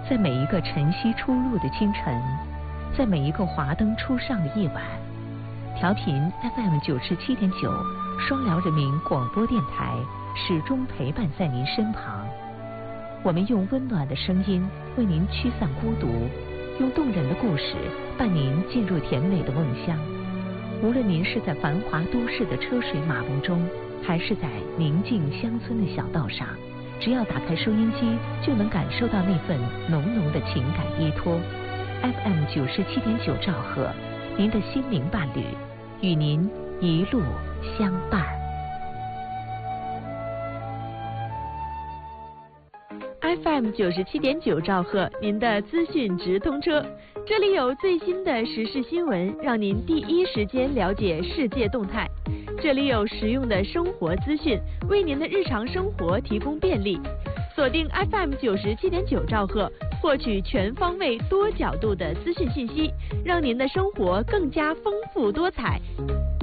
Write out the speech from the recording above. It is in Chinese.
在每一个晨曦初露的清晨，在每一个华灯初上的夜晚，调频 FM 97.9双辽人民广播电台始终陪伴在您身旁。我们用温暖的声音为您驱散孤独，用动人的故事伴您进入甜美的梦乡。无论您是在繁华都市的车水马龙中，还是在宁静乡村的小道上，只要打开收音机，就能感受到那份浓浓的情感依托。FM 97.9兆赫，您的心灵伴侣，与您一路相伴。 FM 97.9兆赫，您的资讯直通车，这里有最新的时事新闻，让您第一时间了解世界动态。这里有实用的生活资讯，为您的日常生活提供便利。锁定 FM 97.9兆赫，获取全方位、多角度的资讯信息，让您的生活更加丰富多彩。